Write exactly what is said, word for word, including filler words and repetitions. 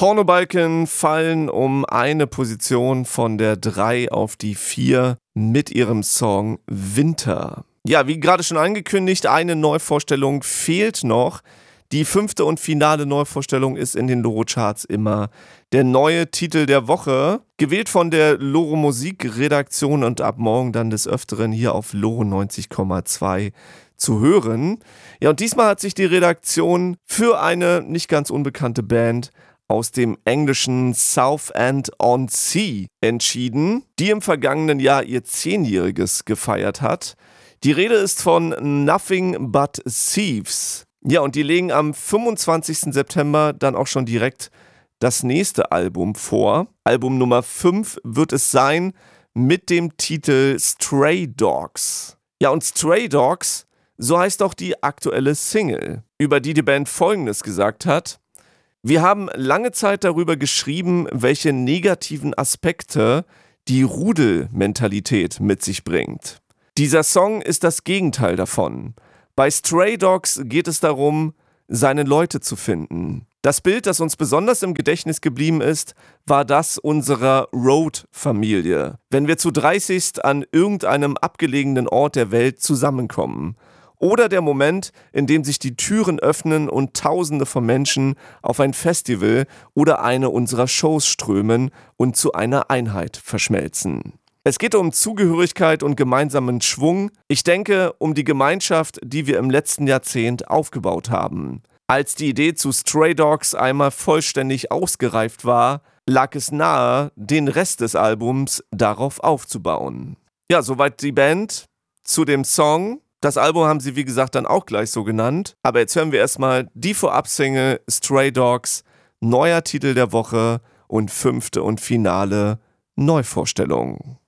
Pornobalken fallen um eine Position von der drei auf die vier mit ihrem Song Winter. Ja, wie gerade schon angekündigt, eine Neuvorstellung fehlt noch. Die fünfte und finale Neuvorstellung ist in den Loro-Charts immer der neue Titel der Woche, gewählt von der Loro Musik-Redaktion und ab morgen dann des Öfteren hier auf Loro neunzig Komma zwei zu hören. Ja, und diesmal hat sich die Redaktion für eine nicht ganz unbekannte Band aus dem englischen Southend-on-Sea entschieden, die im vergangenen Jahr ihr Zehnjähriges gefeiert hat. Die Rede ist von Nothing But Thieves. Ja, und die legen am fünfundzwanzigsten September dann auch schon direkt das nächste Album vor. Album Nummer fünf wird es sein mit dem Titel Stray Dogs. Ja, und Stray Dogs, so heißt auch die aktuelle Single, über die die Band Folgendes gesagt hat: Wir haben lange Zeit darüber geschrieben, welche negativen Aspekte die Rudelmentalität mit sich bringt. Dieser Song ist das Gegenteil davon. Bei Stray Dogs geht es darum, seine Leute zu finden. Das Bild, das uns besonders im Gedächtnis geblieben ist, war das unserer Road-Familie, wenn wir zu dreißigst an irgendeinem abgelegenen Ort der Welt zusammenkommen. Oder der Moment, in dem sich die Türen öffnen und Tausende von Menschen auf ein Festival oder eine unserer Shows strömen und zu einer Einheit verschmelzen. Es geht um Zugehörigkeit und gemeinsamen Schwung. Ich denke, um die Gemeinschaft, die wir im letzten Jahrzehnt aufgebaut haben. Als die Idee zu Stray Dogs einmal vollständig ausgereift war, lag es nahe, den Rest des Albums darauf aufzubauen. Ja, soweit die Band zu dem Song. Das Album haben sie, wie gesagt, dann auch gleich so genannt. Aber jetzt hören wir erstmal die Vorab-Single Stray Dogs, neuer Titel der Woche und fünfte und finale Neuvorstellung.